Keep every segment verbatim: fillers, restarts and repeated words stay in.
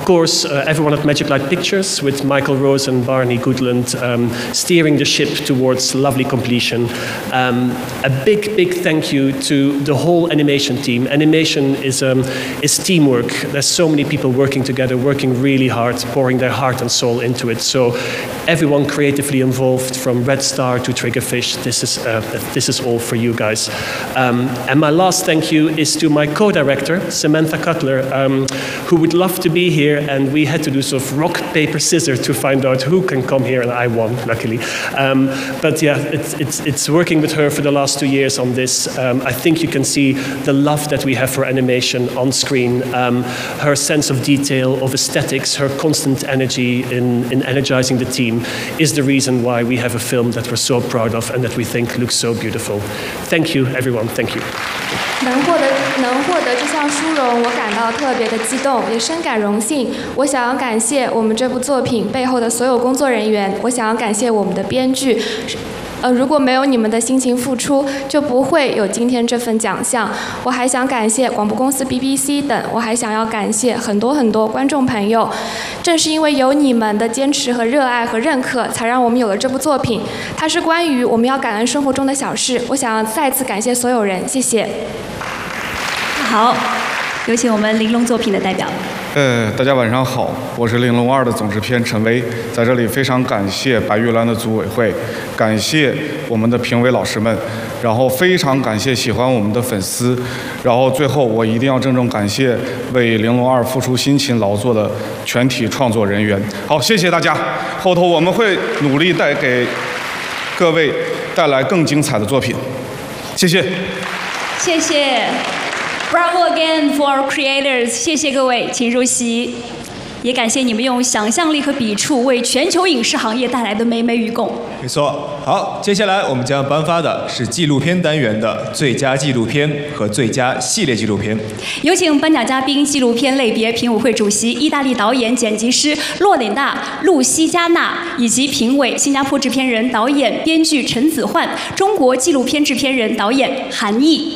of course, uh, everyone at Magic Light Pictures, with Michael Rose and Barney Goodland um, steering the ship towards lovely completion. Um, a big, big thank you to the whole animation team. Animation is, um, is teamwork. There's so many people working together, working really hard, pouring their heart and soul into it. So everyone creatively involved, from Red Star to Triggerfish, this is, uh, this is all for you guys. Um, and my last thank you is to my co-director, Samantha Cutler, um, who would love to be here, and we had to do sort of rock, paper, scissors to find out who can come here, and I won, luckily. Um, but yeah, it's, it's, it's working with her for the last two years on this. Um, I think you can see the love that we have for animation on screen, um, her sense of detail, of aesthetics, her constant energy in, in energizing the team is the reason why we have a film that we're so proud of and that we think looks so beautiful. Thank you, everyone. Thank you. 能获得能获得这项殊荣，我感到特别的激动，也深感荣幸。我想要感谢我们这部作品背后的所有工作人员，我想要感谢我们的编剧。呃，如果没有你们的辛勤付出，就不会有今天这份奖项。我还想感谢广播公司 B B C 等，我还想要感谢很多很多观众朋友。正是因为有你们的坚持和热爱和认可，才让我们有了这部作品。它是关于我们要感恩生活中的小事。我想要再次感谢所有人，谢谢。 好，有请我们玲珑作品的代表。 呃，大家晚上好，我是玲珑二的总制片陈威，在这里非常感谢白玉兰的组委会，感谢我们的评委老师们，然后非常感谢喜欢我们的粉丝，然后最后我一定要郑重感谢为玲珑二付出辛勤劳作的全体创作人员。好，谢谢大家，后头我们会努力带给各位带来更精彩的作品，谢谢。 谢谢。Bravo again for our creators！ 谢谢各位，请入席。也感谢你们用想象力和笔触为全球影视行业带来的美美与共。 没错，好，接下来我们将颁发的是纪录片单元的最佳纪录片和最佳系列纪录片。 有请颁奖嘉宾、纪录片类别评委会主席、意大利导演、剪辑师洛蕾娜·露西加纳，以及评委新加坡制片人、导演、编剧陈子焕，中国纪录片制片人、导演韩毅。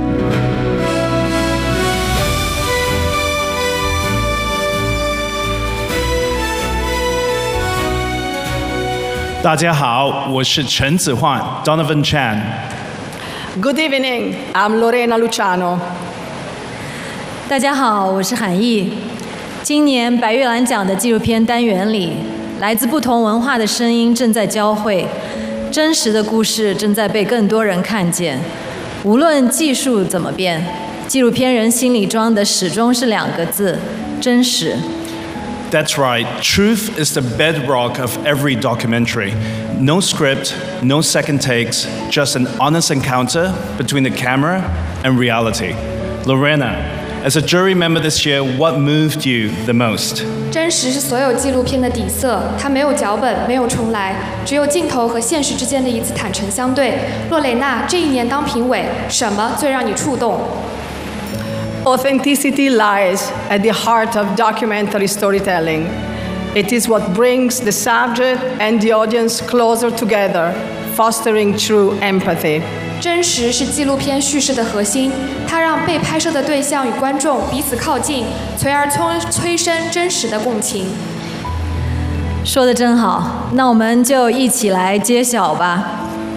大家好，我是陈子焕 Donovan Chan。 Good evening, I'm Lorena Luciano。 大家好，我是韩毅。今年白玉兰奖的纪录片单元里，来自不同文化的声音正在交汇，真实的故事正在被更多人看见。无论技术怎么变，纪录片人心里装的始终是两个字：真实。 That's right. Truth is the bedrock of every documentary. No script, no second takes, just an honest encounter between the camera and reality. Lorena, as a jury member this year, what moved you the most? 真实是所有纪录片的底色，它没有脚本，没有重来，只有镜头和现实之间的一次坦诚相对。洛蕾娜，这一年当评委，什么最让你触动 ？Authenticity lies at the heart of documentary storytelling. It is what brings the subject and the audience closer together, fostering true empathy. 真实是纪录片叙事的核心，它让被拍摄的对象与观众彼此靠近，从而催生真实的共情。 说得真好，那我们就一起来揭晓吧。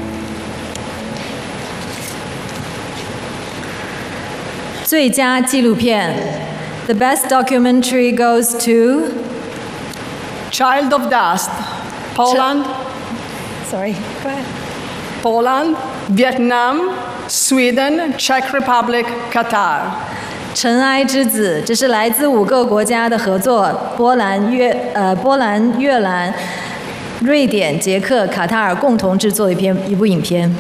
最佳纪录片 The best documentary goes to Child of Dust, Poland. Ch- Sorry, go ahead. Poland, Vietnam, Sweden, Czech Republic, Qatar. 尘埃之子，这是来自五个国家的合作，波兰、越呃波兰、越南、瑞典、捷克、卡塔尔共同制作的一篇一部影片。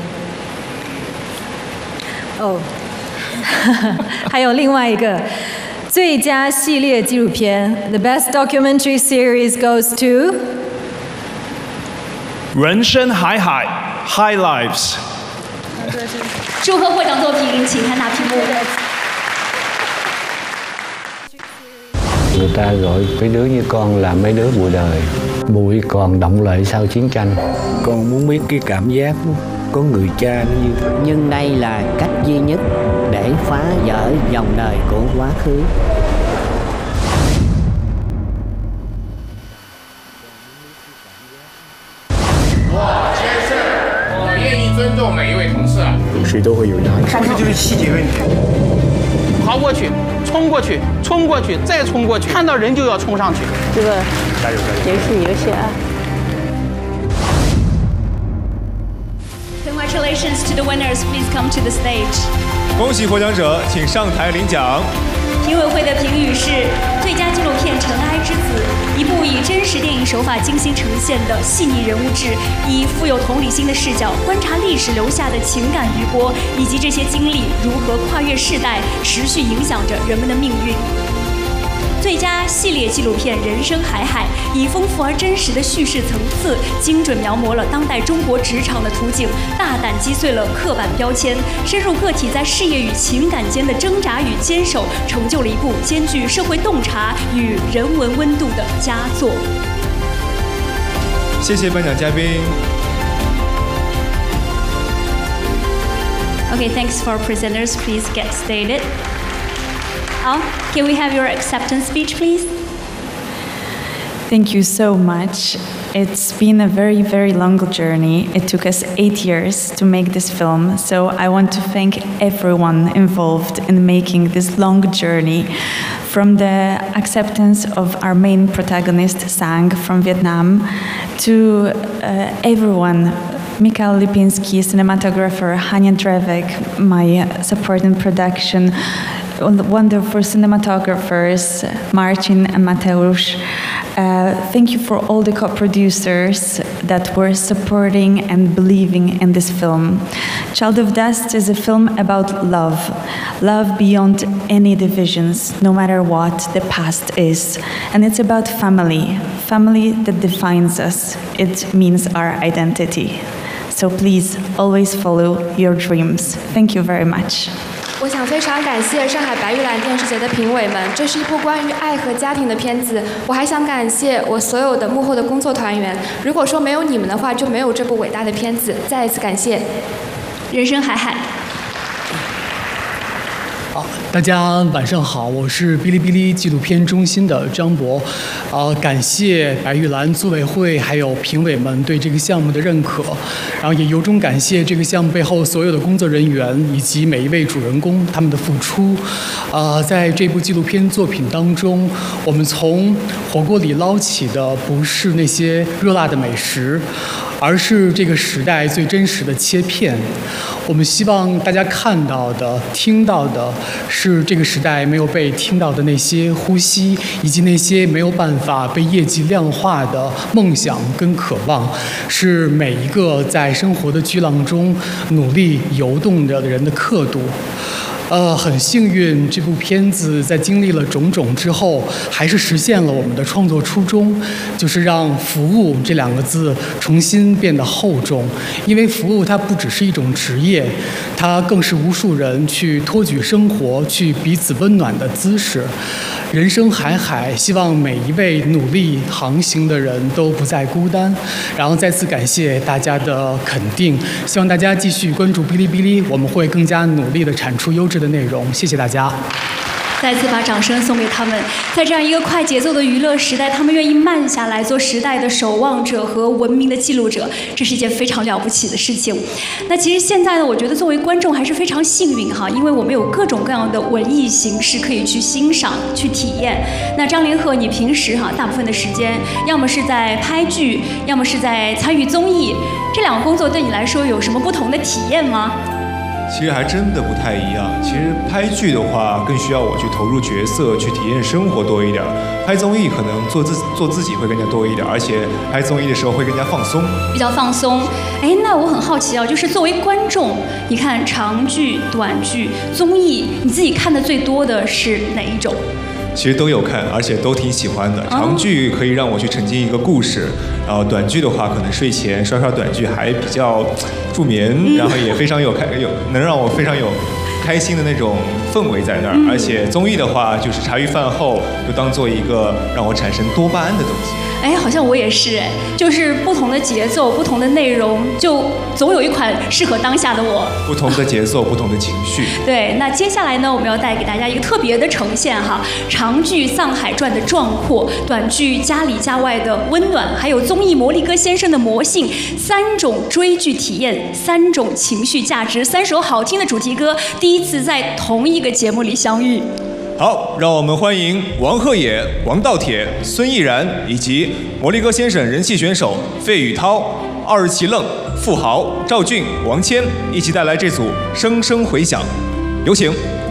哦。还有另外一个最佳系列纪录片 The best documentary series goes to 人生海海 High Lives。 祝贺获奖作品，请看大屏幕。 Người ta gọi mấy đứa như con là mấy đứa bụi đời. Bụi còn động lại sau chiến tranh. Con muốn biết cái cảm giác có người cha nó như thế. Nhưng đây là cách duy nhất để phá vỡ dòng đời của quá khứ. 谁都会有压力。 看这就是细节问题。跑过去，冲过去，冲过去，再冲过去，看到人就要冲上去。 这个加油加油！ 游戏游戏啊！ Congratulations to the winners. Please come to the stage. 恭喜获奖者，请上台领奖。 评委会的评语是：最佳纪录片《尘埃之子》，一部以真实电影手法精心呈现的细腻人物志，以富有同理心的视角观察历史留下的情感余波，以及这些经历如何跨越世代，持续影响着人们的命运。 最佳系列纪录片《人生海海》以丰富而真实的叙事层次，精准描摹了当代中国职场的图景，大胆击碎了刻板标签，深入个体在事业与情感间的挣扎与坚守，成就了一部兼具社会洞察与人文温度的佳作。 谢谢颁奖嘉宾。 Okay, thanks for presenters. Please get seated. Oh, can we have your acceptance speech, please? Thank you so much. It's been a very, very long journey. It took us eight years to make this film, so I want to thank everyone involved in making this long journey. From the acceptance of our main protagonist, Sang, from Vietnam, to uh, everyone. Mikhail Lipinski, cinematographer, Hania Drevek, my support in production, wonderful cinematographers, Marcin and Mateusz. Uh, thank you for all the co-producers that were supporting and believing in this film. Child of Dust is a film about love, love beyond any divisions, no matter what the past is. And it's about family, family that defines us. It means our identity. So please always follow your dreams. Thank you very much. 我想非常感谢上海白玉兰电视节的评委们，这是一部关于爱和家庭的片子。我还想感谢我所有的幕后的工作团员，如果说没有你们的话，就没有这部伟大的片子。再一次感谢。 人生海海。 好，大家晚上好，我是哔哩哔哩纪录片中心的张博，呃，感谢白玉兰组委会还有评委们对这个项目的认可，然后也由衷感谢这个项目背后所有的工作人员以及每一位主人公他们的付出。呃，在这部纪录片作品当中，我们从火锅里捞起的不是那些热辣的美食，而是这个时代最真实的切片。我们希望大家看到的、听到的，是这个时代没有被听到的那些呼吸，以及那些没有办法被业绩量化的梦想跟渴望，是每一个在生活的巨浪中努力游动着的人的刻度。呃，很幸运，这部片子在经历了种种之后，还是实现了我们的创作初衷，就是让服务这两个字重新变得厚重。因为服务它不只是一种职业，它更是无数人去托举生活、去彼此温暖的姿势。人生海海，希望每一位努力航行的人都不再孤单。然后再次感谢大家的肯定，希望大家继续关注哔哩哔哩，我们会更加努力地产出优质的内容。谢谢大家。 再次把掌声送给他们，在这样一个快节奏的娱乐时代，他们愿意慢下来做时代的守望者和文明的记录者，这是一件非常了不起的事情。那其实现在呢，我觉得作为观众还是非常幸运哈，因为我们有各种各样的文艺形式可以去欣赏、去体验。那张凌赫，你平时哈大部分的时间，要么是在拍剧，要么是在参与综艺，这两个工作对你来说有什么不同的体验吗？ 其实还真的不太一样。其实拍剧的话，更需要我去投入角色，去体验生活多一点；拍综艺可能做自做自己会更加多一点，而且拍综艺的时候会更加放松， 比较放松。哎，那我很好奇啊，就是作为观众，你看长剧、短剧、综艺，你自己看的最多的是哪一种？ 其实都有看，而且都挺喜欢的。长剧可以让我去沉浸一个故事，然后短剧的话，可能睡前刷刷短剧还比较助眠，然后也非常有看有能让我非常有开心的那种氛围在那儿，而且综艺的话，就是茶余饭后就当做一个让我产生多巴胺的东西。 哎，好像我也是哎，就是不同的节奏、不同的内容，就总有一款适合当下的我。 不同的节奏，不同的情绪。 对，那接下来呢，我们要带给大家一个特别的呈现哈，长剧《藏海传》的壮阔，短剧《家里家外》的温暖，还有综艺《魔力哥先生》的魔性，三种追剧体验，三种情绪价值，三首好听的主题歌，第一次在同一个节目里相遇。 好，让我们欢迎王鹤野、王道铁、孙艺然以及魔力哥先生人气选手费宇涛、二十七愣、富豪、赵俊、王谦一起带来这组《声声回响》，有请。